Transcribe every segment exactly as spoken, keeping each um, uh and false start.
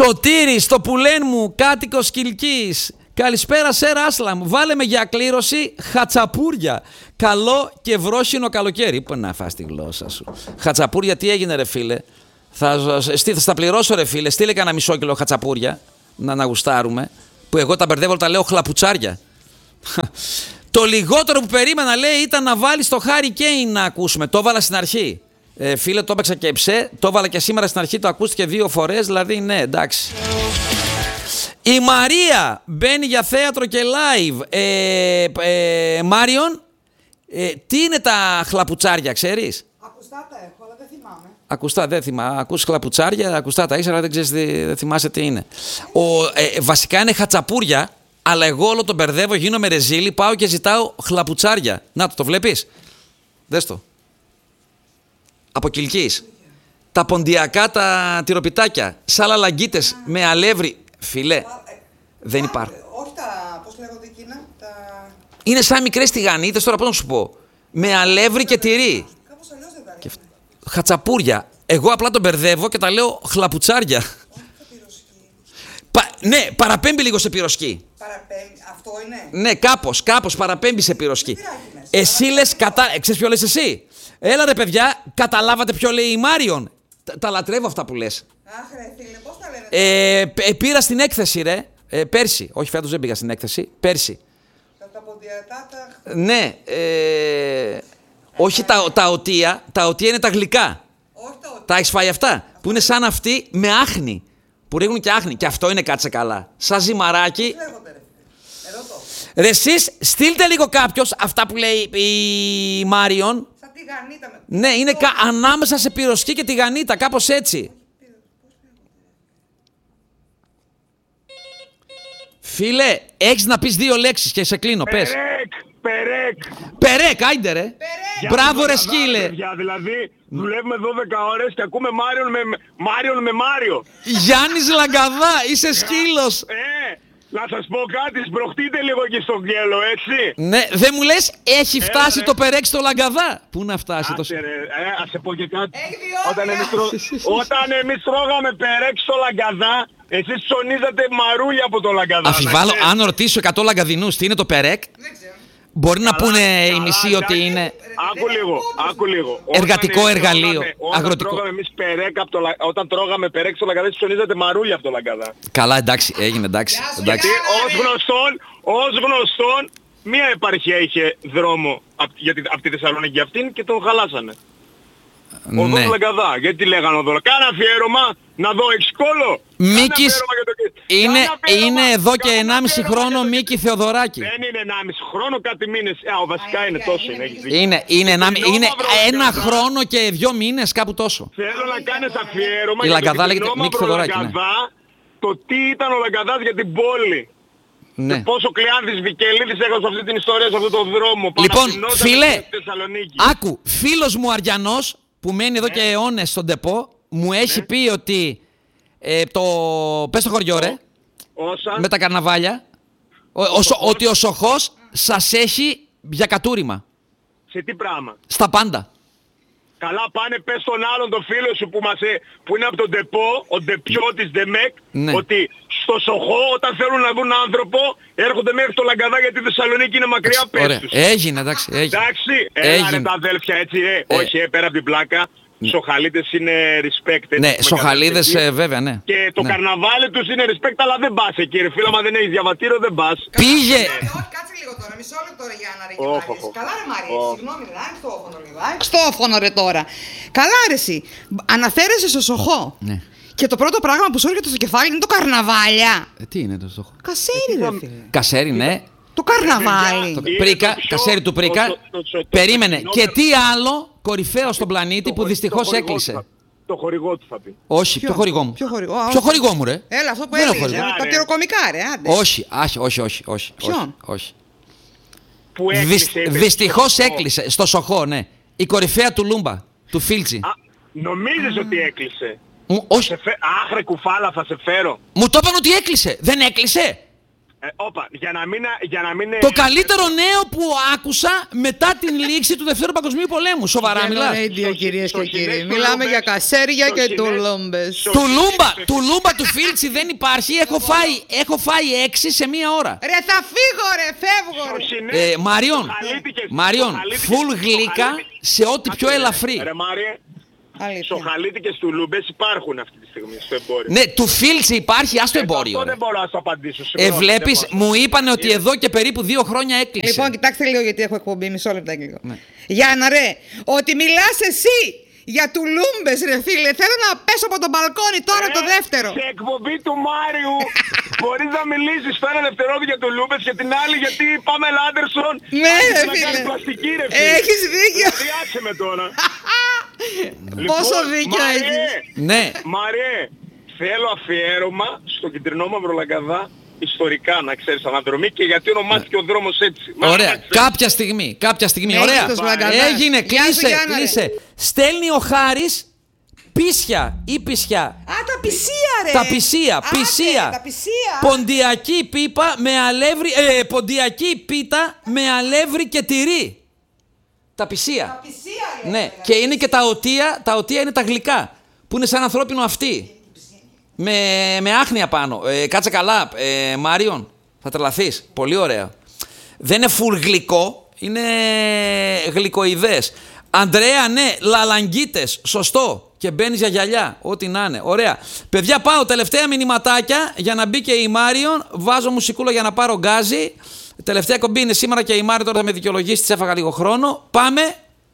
Σωτήρη, στο πουλέν μου, κάτοικος Κιλκής. Καλησπέρα, Σερ Άσλαμ. Βάλε με για κλήρωση χατσαπούρια. Καλό και βρόσινο καλοκαίρι. Πού να φας τη γλώσσα σου. Χατσαπούρια, τι έγινε, ρε φίλε. Θα, θα στα πληρώσω, ρε φίλε. Στείλε κανένα μισό κιλό χατσαπούρια. Να αναγουστάρουμε. Που εγώ τα μπερδεύω, τα λέω χλαπουτσάρια. Το λιγότερο που περίμενα, λέει, ήταν να βάλει το Harry Kane να ακούσουμε. Το έβαλα στην αρχή. Ε, φίλε, το έπαιξα και ψε. Το έβαλα και σήμερα στην αρχή, το ακούστηκε δύο φορές. Δηλαδή, ναι, εντάξει. Η Μαρία μπαίνει για θέατρο και live. Ε, ε, Μάριον, ε, τι είναι τα χλαπουτσάρια, ξέρεις? Ακουστά τα έχω, αλλά δεν θυμάμαι. Ακουστά, δεν θυμάμαι. Ακούς χλαπουτσάρια, ακουστά τα ήξερα, δεν ξέρεις, δεν θυμάσαι τι είναι. Ο, ε, βασικά είναι χατσαπούρια, αλλά εγώ όλο τον μπερδεύω, γίνομαι ρεζίλη, πάω και ζητάω χλαπουτσάρια. Να το, το βλέπεις? Δες το. Από Κιλκής. Τα ποντιακά τα τυροπιτάκια, σαλαλαγκίτες με αλεύρι. Φίλε, ε, δεν υπάρχουν. Όχι τα, πώς λέγονται εκείνα, τα... Είναι σαν μικρές τηγανίτες, τώρα πώς να σου πω. Με αλεύρι και τυρί. Κάπως αλλιώς δεν τα Και... Χατσαπούρια. Εγώ απλά τον μπερδεύω και τα λέω χλαπουτσάρια. Όχι τα πυροσκή. Πα... Ναι, παραπέμπει λίγο σε πυροσκή. Παραπέμπει, αυτό είναι. Ναι, κάπως, κάπως παραπέμπει σε πυροσκή. Εσύ λες, κατα... ξέρεις ποιο λες εσύ? Έλα ρε παιδιά, καταλάβατε ποιο λέει η Μάριον? Τα, τα λατρεύω αυτά που λες. Αχ ρε φίλε, πώς τα λένε? Ε, ε, πήρα στην έκθεση ρε, ε, πέρσι. Όχι, φέτος δεν πήγα στην έκθεση, πέρσι. Τα, τα ποντιακά τα... Ναι, ε, όχι τα, τα οτία, τα οτία είναι τα γλυκά. Όχι τα οτία. Τα έχεις φάει αυτά, που είναι σαν αυτή με άχνη. Που ρίχνουν και άχνη. Και αυτό είναι κάτσε καλά. Σαν ζυμαράκι. Πώς λέγονται ρε φίλε? Εδώ το. Ρε εσείς, στείλτε λίγο κάποιος αυτά που λέει η Μάριον. Σαν τη γανίτα με... Ναι, είναι κα... ανάμεσα σε πυροσκή και τη γανίτα, κάπως έτσι. Φίλε, έχεις να πεις δύο λέξεις και σε κλείνω, πες. Περέκ, περέκ. Περέκ, άιντε ρε. Μπράβο ρε σκύλε. Δηλαδή, δουλεύουμε δώδεκα ώρες και ακούμε Μάριον με, Μάριον με Μάριο. Γιάννης Λαγκαδά, είσαι σκύλος. Ε, να σας πω κάτι, σπροχτείτε λίγο εκεί στο γκέλο, έτσι. Ναι, δεν μου λες, έχει φτάσει ρε. το περέκ στο Λαγκαδά. Πού να φτάσει το... Άσε ρε, ε, ας σε πω και κάτι. Έχει διόδια. Όταν εμείς, τρώ... Όταν εμείς τρώγαμε περέκ στο Λαγκαδά, εσείς ψωνίζατε μαρούλια από το Λαγκαδά. Αφιβάλλω, αν ρωτήσω εκατό Λαγκαδινούς τι είναι το περέκ, Δεν ξέρω. μπορεί να Καλά, πούνε οι καλά, μισοί ότι Γιάννη. είναι... Άκου λίγο, άκου λίγο. Εργατικό Όταν εργαλείο, τρώγαμε- Όταν αγροτικό. τρώγαμε εμείς περέκ από το, Λα- όταν τρώγαμε περέκ στο Λαγκαδά, ψωνίζατε μαρούλια από το Λαγκαδά. Καλά, εντάξει, έγινε, εντάξει. Γεια σου, εντάξει. Και Άρα, ως ρε. γνωστόν, ως γνωστόν, μία επαρχία είχε δρόμο από, για τη, από τη Θεσσαλονίκη αυτήν και τον χαλάσανε. Οδό Ναι. του Λαγκαδά. Γιατί λέγανε οδό. Κάνα αφιέρωμα να δω εξκόλο. Μίκης, το... είναι, Κάνα αφιέρωμα, είναι εδώ και κάνα ενάμιση αφιέρωμα χρόνο για το- Μίκη Θεοδωράκη. Δεν είναι ενάμιση χρόνο, κάτι μήνες. Α, ο βασικά είναι Αλήθεια, τόσο. είναι Είναι, έχεις Μίκη. δίκιο. Είναι, είναι, ενάμι- Κοινό είναι μαύρο ένα Λαγκαδά. χρόνο και δύο μήνες, κάπου τόσο. Θέλω να κάνεις αφιέρωμα Η για Λαγκαδά το λέγεται κοινό Μίκη μαύρο Θεοδωράκη, ναι. Λαγκαδά, το τι ήταν ο Λαγκαδάς για την πόλη. Ναι. Και πόσο Κλεάνθης Βικελίδης έγραψε αυτή την ιστορία σε αυτόν τον δρόμο. Λοιπόν, Παναθηνόταν φίλε, στη Θεσσαλονίκη. άκου, φίλος μου Αριανός που μένει εδώ και αιώνες στον Τεπό, μου έχει πει ότι ε, το... Πες το χωριό ρε, Όσα. με τα καρναβάλια, ο, ο, Σο- ότι ο Σοχός σας έχει για κατούριμα, Σε τι πράγμα. στα πάντα. Καλά πάνε πες στον άλλον τον φίλο σου που, μας, ε- που είναι από τον Τεπό, ο Ντεπιώτης Ντεμεκ, Ναι. ότι στο Σοχό όταν θέλουν να δουν άνθρωπο έρχονται μέχρι το Λαγκαδά γιατί η Θεσσαλονίκη είναι μακριά, πες Ωραία, τους. έγινε, εντάξει, έγινε. Εντάξει, έλα ρε Έγινε. τα αδέλφια έτσι, ε. Όχι, ε, πέρα από την πλάκα. Σοχαλίδες είναι respect. έτσι, Ναι, έχουμε Σοχαλίδες καταλήξει. ε, βέβαια, ναι. Και το Ναι. καρναβάλι τους είναι respect, αλλά δεν πας εκεί ρε φίλε, άμα δεν έχεις διαβατήριο δεν πας. Πήγε, Όχι, κάτσε λίγο τώρα, μισό λεπτό ρε Γιάννα ρε Οχ, Γεωργάκης. οχ. Καλά ρε Μαρία, Οχ. συγγνώμη ρε, άνοιξε το όφωνο λίγο. Άνοιξε το όφωνο ρε τώρα. Καλά ρε εσύ, αναφέρεσαι στο Σοχό. Ναι. Και το πρώτο πράγμα που σου έρχεται στο κεφάλι είναι το καρναβάλια. Ε, τι είναι το Σοχό? Κασέρι ρε φίλε. Κασέρι, ναι. Το καρναβάλι. Το Είναι πρίκα, το πιο- κασέρι του πρίκα. το- το- το- το- Περίμενε. το- Και τι άλλο κορυφαίο στον πλανήτη Το που χωρι- δυστυχώς το χορηγό έκλεισε. του θα- Το χορηγό του θα πει. Όχι, ποιο χορηγό μου. Ποιο χορηγό? Α, Ποιο όχι. χορηγό μου, ρε. Έλα, αυτό που Δεν έχω έλεγες, χορηγό. ε, τα Ρε. τυροκομικά ρε, άντε. Όχι, όχι, όχι, όχι, όχι. Ποιον? όχι, όχι. Που Δυσ- έκλεισε. είπε, Δυστυχώς στο Σοχό. έκλεισε. Στο Σοχό, ναι. Η κορυφαία του Λούμπα. Του Φίλτσι. Α, νομίζεις ότι έκλεισε. Μου, όχι. Σε φε... Άχρε κουφάλα θα σε φέρω. Μου το είπαν ότι έκλεισε. Δεν έκλεισε. Ε, όπα, για να μην... Για να μην Το καλύτερο νέο που άκουσα μετά την λήξη του Δευτέρου Παγκοσμίου Πολέμου. Σοβαρά μιλάς. Radio, κυρίες και κύριοι. Μιλάμε για κασέρια και τουλούμπες. Τουλούμπα, τουλούμπα του Φίλτσι δεν υπάρχει. Έχω φάει, έχω φάει έξι σε μία ώρα. Ρε θα φύγω ρε, φεύγω ρε. Ε, Μαριόν, Μαριόν, φουλ γλύκα σε ό,τι πιο ελαφρύ. Ρε Μάριε, σοχαλίτη και στουλούμπες υπάρχουν αυτή τη στιγμή στο εμπόριο. Ναι, του Φίλτσι υπάρχει, ας το εμπόριο. Αυτό δεν μπορώ να σου απαντήσω. Ε, βλέπεις, μου είπανε ότι εδώ και περίπου δύο χρόνια έκλεισε. Λοιπόν, κοιτάξτε λίγο γιατί έχω εκπομπή, μισό λεπτά και λίγο. Ναι. Γιάννα ρε, ότι μιλάς εσύ για τουλούμπες ρε φίλε, θέλω να πέσω από το μπαλκόνι τώρα ε, το δεύτερο. Σε εκπομπή του Μάριου μπορείς να μιλήσεις το ένα δευτερόλεπτο για τουλούμπες και την άλλη γιατί πάμε Άντερσον. Ναι ρε φίλε, πλαστική, ρε, φίλε. Έχεις δίκιο. Διάξε με τώρα. Πόσο δίκιο έχεις. Ναι. Μάριε, θέλω αφιέρωμα στο κεντρινό Μαυρολαγκαδά ιστορικά, να ξέρεις, αναδρομή και γιατί ονομάστηκε ο δρόμος έτσι. Ωραία, κάποια στιγμή, κάποια στιγμή, ωραία. Έγινε, κλείσε, κλείσε. Στέλνει ο Χάρης πίσια ή πισιά. Α, τα πισία ρε. Τα πισία, πισία. Τα πισία. Ποντιακή πίπα με αλεύρι, ε, ποντιακή πίτα με αλεύρι και τυρί. Τα πισία. Τα πισία ρε. Ναι, και είναι και τα οτία, τα οτία είναι τα γλυκά, που είναι σαν ανθρώπινο αυτί. Με, με άχνια πάνω. Ε, κάτσε καλά, ε, Μάριον. Θα τρελαθείς. Πολύ ωραία. Δεν είναι φουλ γλυκό. Είναι γλυκοειδές. Αντρέα, ναι, λαλαγκίτες. Σωστό. Και μπαίνεις για γυαλιά. Ό,τι να είναι. Ωραία. Παιδιά, πάω τελευταία μηνυματάκια για να μπει και η Μάριον. Βάζω μουσικούλα για να πάρω γκάζι. Τελευταία κομπή είναι σήμερα και η Μάριον τώρα θα με δικαιολογήσει. Της έφαγα λίγο χρόνο. Πάμε.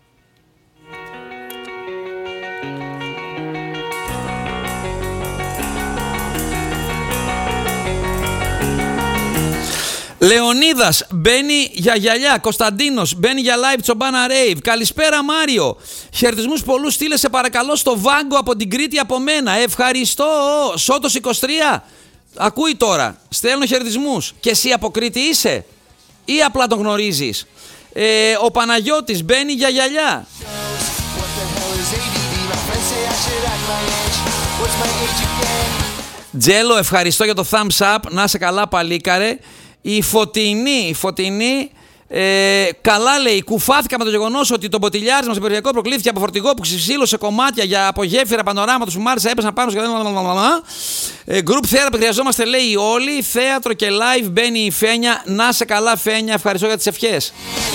Λεωνίδας μπαίνει για γυαλιά. Κωνσταντίνος μπαίνει για live Τσομπάνα Rave. Καλησπέρα Μάριο. Χαιρετισμούς πολλούς στείλε σε παρακαλώ στο Βάγκο από την Κρήτη από μένα. Ευχαριστώ. Σώτος είκοσι τρία. Ακούει τώρα. Στέλνω χαιρετισμούς. Και εσύ από Κρήτη είσαι ή απλά τον γνωρίζεις? Ε, ο Παναγιώτης μπαίνει για γυαλιά. Τζέλο, ευχαριστώ για το thumbs up. Να σε καλά παλίκαρε. Η Φωτεινή, η Φωτεινή, ε, καλά λέει, κουφάθηκα με το γεγονός ότι το μποτιλιάρισμα στο περιφερειακό προκλήθηκε από φορτηγό που ξυσύλωσε κομμάτια για απογέφυρα πανοράματος που μάλιστα έπεσαν πάνω στο ε, group therapy χρειαζόμαστε λέει όλοι, θέατρο και live μπαίνει η Φένια, να σε καλά Φένια, ευχαριστώ για τις ευχές.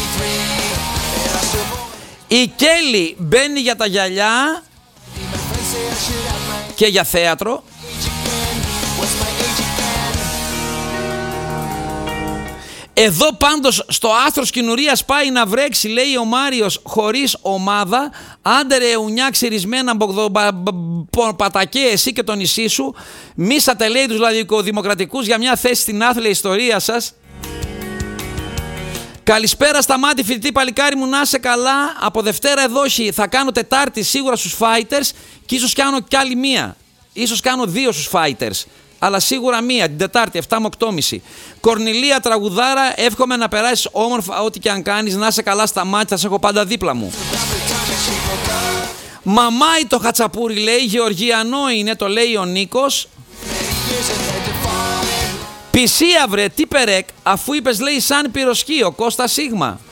Η Κέλλη μπαίνει για τα γυαλιά και για θέατρο. Εδώ πάντως στο άστρο σκηνουρίας πάει να βρέξει, λέει ο Μάριος, χωρίς ομάδα. Άντε ρε ουνιά ξυρισμένα πατακέ εσύ και το νησί σου. Μίσατε λέει τους λαϊκοδημοκρατικούς για μια θέση στην άθλια ιστορία σας. Καλησπέρα στα μάτι φοιτητή παλικάρι μου, να σε καλά. Από Δευτέρα εδόχη θα κάνω Τετάρτη σίγουρα στους Fighters και ίσως κάνω κι άλλη μία. Ίσως κάνω δύο στους Fighters. Αλλά σίγουρα μία, την Τετάρτη, εφτά με οκτώ και μισή. Κορνηλία Τραγουδάρα, εύχομαι να περάσεις όμορφα ό,τι και αν κάνεις. Να σε καλά στα μάτια, θα σε έχω πάντα δίπλα μου. Μαμάι το χατσαπούρι λέει, Γεωργιανό είναι, το λέει ο Νίκος. Πισία βρε, τι περέκ, αφού είπες λέει σαν πυροσκείο, Κώστα Σίγμα.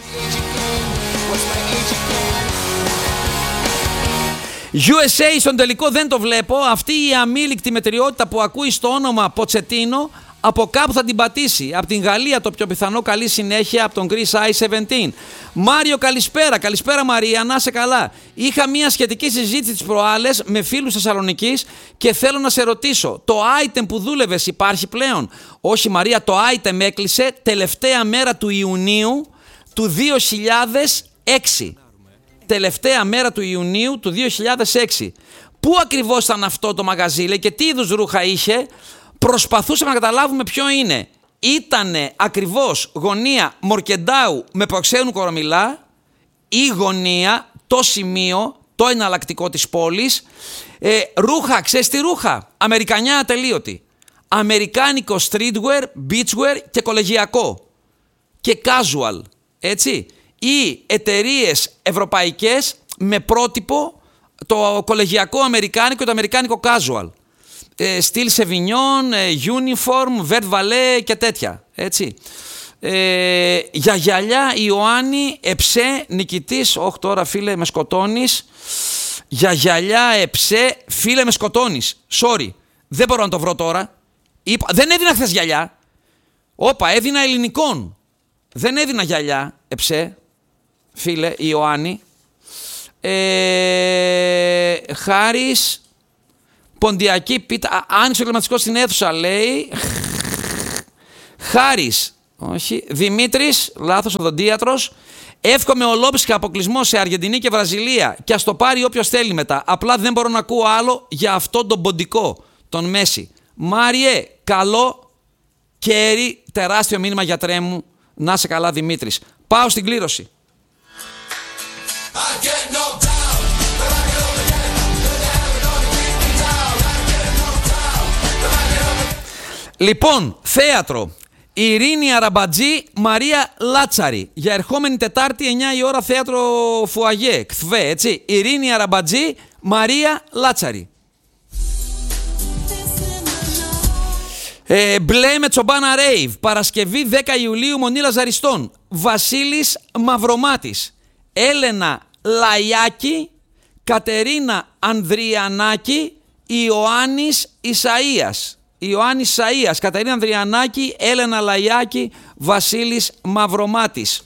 γιου ες έι στον τελικό δεν το βλέπω. Αυτή η αμήλικτη μετριότητα που ακούει στο όνομα Ποτσετίνο από κάπου θα την πατήσει. Από την Γαλλία το πιο πιθανό, καλή συνέχεια από τον Chris άι εβδομήντα. Μάριο καλησπέρα, καλησπέρα Μαρία, να σε καλά. Είχα μια σχετική συζήτηση τις προάλλες με φίλους Θεσσαλονικής και θέλω να σε ρωτήσω, το item που δούλευες υπάρχει πλέον? Όχι Μαρία, το item έκλεισε τελευταία μέρα του Ιουνίου του δύο χιλιάδες έξι. Τελευταία μέρα του Ιουνίου του δύο χιλιάδες έξι. Πού ακριβώς ήταν αυτό το μαγαζί, λέει, και τι είδους ρούχα είχε? Προσπαθούσαμε να καταλάβουμε ποιο είναι. Ήτανε ακριβώς γωνία Μορκεντάου με Προξένου Κορομιλά ή γωνία το σημείο, το εναλλακτικό της πόλης. Ε, ρούχα, ξέρεις τι ρούχα? Αμερικανιά ατελείωτη. Αμερικάνικο streetwear, beachwear και κολεγιακό. Και casual, έτσι. Ή εταιρείες ευρωπαϊκές με πρότυπο το κολεγιακό αμερικάνικο και το αμερικάνικο casual. Ε, στυλ Σεβινιόν, ε, Uniform, Vert Valet και τέτοια. Έτσι. Ε, για γυαλιά Ιωάννη Εψέ νικητής. Όχι τώρα φίλε με σκοτώνεις. Για γυαλιά Εψέ φίλε με σκοτώνεις. Sorry, δεν μπορώ να το βρω τώρα. Είπα, δεν έδινα χθες γυαλιά. Όπα, έδινα ελληνικών. Δεν έδινα γυαλιά Εψέ φίλε Ιωάννη. ε, Χάρης Ποντιακή πίτα. Άνοιξε ο κλιματιστικός στην αίθουσα λέει. Χάρης, όχι. Δημήτρης, λάθος οδοντίατρος. Εύχομαι ολόψυχα αποκλεισμό σε Αργεντινή και Βραζιλία και ας το πάρει όποιος θέλει μετά. Απλά δεν μπορώ να ακούω άλλο για αυτόν τον ποντικό, τον Μέση. Μάριε, καλό κέρι, τεράστιο μήνυμα γιατρέ μου. Να σε καλά Δημήτρης. Πάω στην κλήρωση. Λοιπόν, θέατρο. Ειρήνη Αραμπατζή, Μαρία Λάτσαρη. Για ερχόμενη Τετάρτη, εννιά η ώρα, θέατρο Φουαγέ. Κθβέ, έτσι. Ειρήνη Αραμπατζή, Μαρία Λάτσαρη. Ε, μπλε με Τσομπάνα Ρέιβ. Παρασκευή δέκα Ιουλίου, Μονή Λαζαριστών. Βασίλης Μαυρομάτης. Έλενα Λαϊάκη. Κατερίνα Ανδριανάκη. Ιωάννης Ισαΐας. Ιωάννης Ισαΐας, Κατερίνα Ανδριανάκη, Έλενα Λαϊάκη, Βασίλης Μαυρομάτης.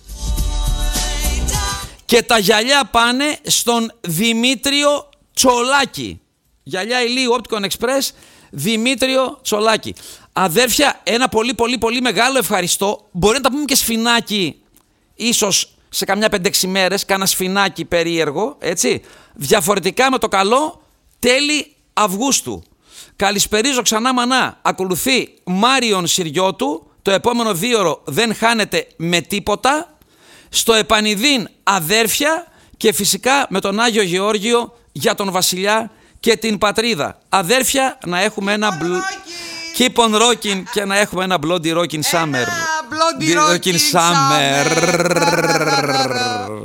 Και τα γυαλιά πάνε στον Δημήτριο Τσολάκη. Γυαλιά ηλίου Opticon Express, Δημήτριο Τσολάκη. Αδέρφια, ένα πολύ πολύ πολύ μεγάλο ευχαριστώ. Μπορεί να τα πούμε και σφινάκι, ίσως σε καμιά πέντε έξι μέρες, κάνα σφινάκι περίεργο, έτσι. Διαφορετικά με το καλό, τέλη Αυγούστου. Καλησπερίζω ξανά μανά. Ακολουθεί Μάριον Συριώτου. Το επόμενο δίωρο δεν χάνεται με τίποτα. Στο επανειδήν αδέρφια και φυσικά με τον Άγιο Γεώργιο για τον Βασιλιά και την πατρίδα. Αδέρφια, να έχουμε ένα μπλ... Keep on rocking και να έχουμε ένα Blondie Rockin' Summer. Blondie Rockin' Summer.